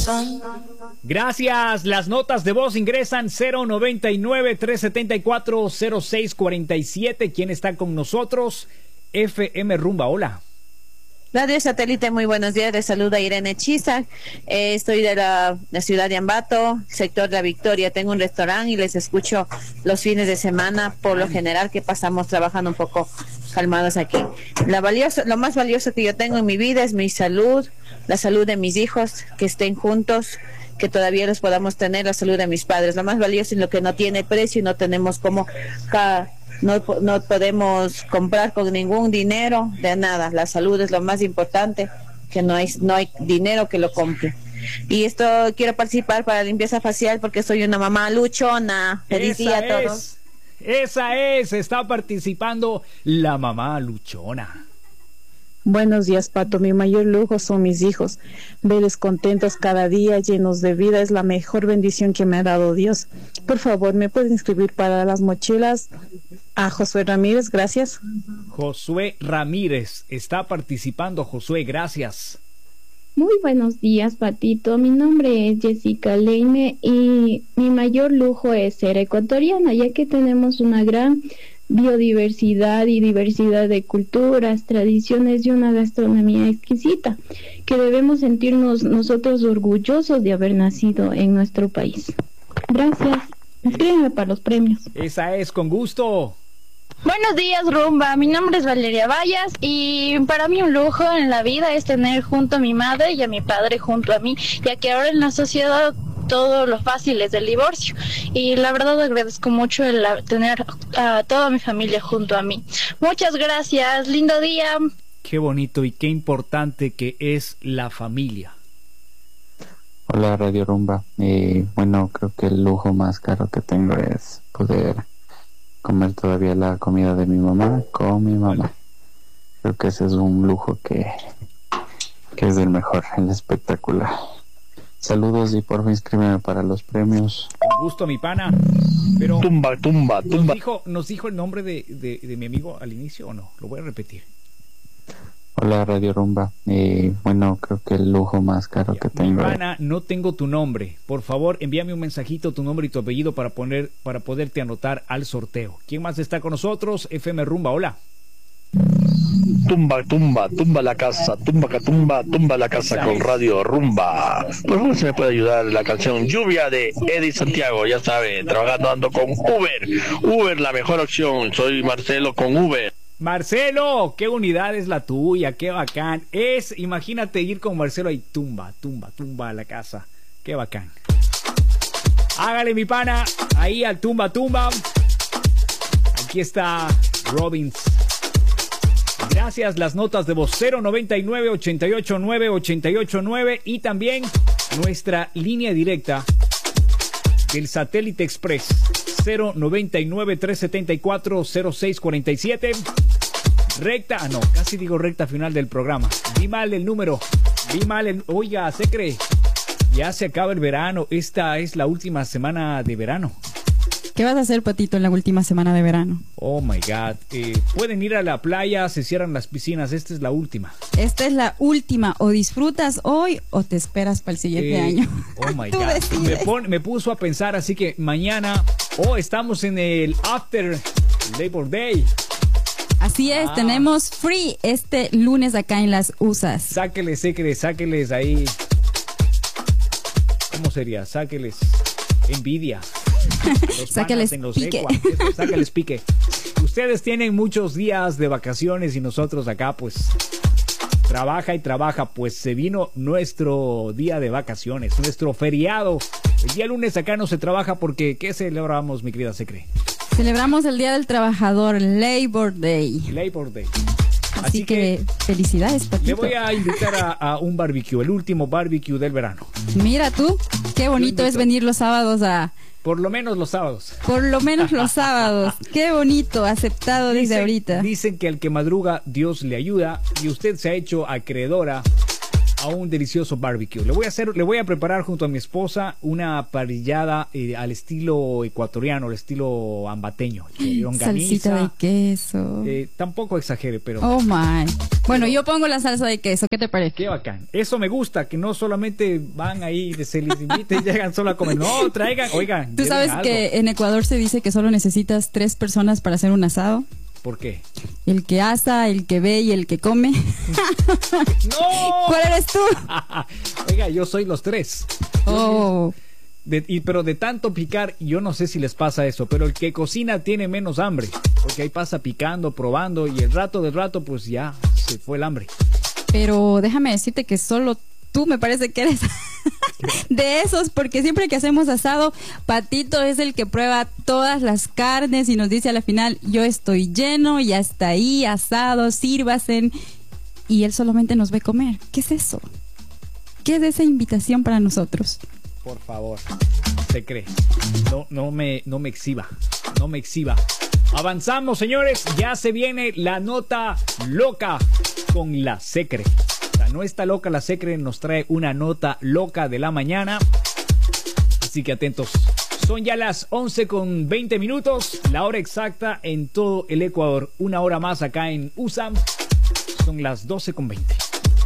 Gracias. Las notas de voz ingresan 099-374-0647. ¿Quién está con nosotros? FM Rumba, hola. Radio Satélite, muy buenos días. Les saluda Irene Chiza. Estoy de la ciudad de Ambato, sector de la Victoria. Tengo un restaurante y les escucho los fines de semana, por lo general, que pasamos trabajando un poco calmados aquí. Lo más valioso que yo tengo en mi vida es mi salud, la salud de mis hijos, que estén juntos, que todavía los podamos tener, la salud de mis padres. Lo más valioso es lo que no tiene precio y no tenemos como... No podemos comprar con ningún dinero de nada. La salud es lo más importante, que no hay dinero que lo compre. Y esto quiero participar para la limpieza facial porque soy una mamá luchona. Feliz día a todos. Está participando la mamá luchona. Buenos días, Pato. Mi mayor lujo son mis hijos. Verles contentos cada día, llenos de vida, es la mejor bendición que me ha dado Dios. Por favor, ¿me pueden inscribir para las mochilas? A Josué Ramírez, gracias. Josué Ramírez, está participando. Josué, gracias. Muy buenos días, Patito. Mi nombre es Jessica Leine y mi mayor lujo es ser ecuatoriana, ya que tenemos una gran biodiversidad y diversidad de culturas, tradiciones y una gastronomía exquisita, que debemos sentirnos nosotros orgullosos de haber nacido en nuestro país. Gracias. Escríbeme para los premios. Esa es, con gusto. Buenos días, Rumba. Mi nombre es Valeria Vallas y para mí un lujo en la vida es tener junto a mi madre y a mi padre junto a mí, ya que ahora en la sociedad todo lo fácil es el divorcio y la verdad agradezco mucho el tener a toda mi familia junto a mí. Muchas gracias, lindo día. Qué bonito y qué importante que es la familia. Hola, Radio Rumba. Bueno, creo que el lujo más caro que tengo es poder comer todavía la comida de mi mamá con mi mamá. Creo que ese es un lujo que es el mejor, el espectacular. Saludos y por favor inscríbeme para los premios. Con gusto, mi pana. Pero tumba. ¿Nos dijo el nombre de mi amigo al inicio o no? Lo voy a repetir. Hola, Radio Rumba. Bueno, creo que el lujo más caro que tengo. Mi pana, no tengo tu nombre. Por favor, envíame un mensajito, tu nombre y tu apellido para poderte anotar al sorteo. ¿Quién más está con nosotros? FM Rumba, hola. Tumba la casa, tumba la casa con Radio Rumba. Por favor, se me puede ayudar la canción Lluvia de Eddie Santiago, ya sabe, trabajando ando con Uber, la mejor opción. Soy Marcelo con Uber. Marcelo, qué unidad es la tuya, qué bacán. Imagínate ir con Marcelo ahí, tumba a la casa. Qué bacán. Hágale, mi pana, ahí al tumba. Aquí está Robbins. Gracias, las notas de voz 099-889-889 y también nuestra línea directa del Satélite Express 099-374-0647. Casi digo recta final del programa. Vi mal el número. Oiga, se cree. Ya se acaba el verano. Esta es la última semana de verano. ¿Qué vas a hacer, Patito, en la última semana de verano? Oh my God. Pueden ir a la playa, se cierran las piscinas. Esta es la última. Esta es la última. O disfrutas hoy o te esperas para el siguiente año. Oh my God. Me puso a pensar, así que mañana estamos en el After Labor Day. Así es, tenemos free este lunes acá en las USAs. Sáqueles ahí. ¿Cómo sería? Sáqueles envidia. Sáqueles pique. Sáqueles pique. Ustedes tienen muchos días de vacaciones y nosotros acá pues trabaja y trabaja. Pues se vino nuestro día de vacaciones, nuestro feriado. El día lunes acá no se trabaja porque ¿qué celebramos, mi querida Secre? Celebramos el Día del Trabajador, Labor Day. Así que felicidades, Patito. Le voy a invitar a un barbecue, el último barbecue del verano. Mira tú, qué bonito es venir los sábados a... Por lo menos los sábados. Qué bonito, aceptado desde ahorita. Dicen que al que madruga Dios le ayuda y usted se ha hecho acreedora a un delicioso barbecue. Le voy a preparar junto a mi esposa una parrillada al estilo ecuatoriano, al estilo ambateño. Salsita de queso. Tampoco exagere, pero... Oh my. Bueno, yo pongo la salsa de queso. ¿Qué te parece? Qué bacán. Eso me gusta, que no solamente van ahí, se les invita y llegan solo a comer. No, traigan, oigan. ¿Tú sabes que en Ecuador se dice que solo necesitas 3 personas para hacer un asado? ¿Por qué? El que asa, el que ve y el que come. ¡No! ¿Cuál eres tú? Oiga, yo soy los 3. Oh. Pero de tanto picar, yo no sé si les pasa eso, pero el que cocina tiene menos hambre, porque ahí pasa picando, probando, y el rato del rato, pues ya se fue el hambre. Pero déjame decirte que solo tú me parece que eres de esos, porque siempre que hacemos asado, Patito es el que prueba todas las carnes y nos dice a la final, yo estoy lleno y hasta ahí, asado, sírvasen, y él solamente nos ve comer. ¿Qué es eso? ¿Qué es esa invitación para nosotros? Por favor, se cree. No me exhiba. No me exhiba. Avanzamos, señores. Ya se viene la nota loca con la Secre. No está loca la Secre, nos trae una nota loca de la mañana. Así que atentos. Son ya las 11:20, la hora exacta en todo el Ecuador. Una hora más acá en USAM. Son las 12:20.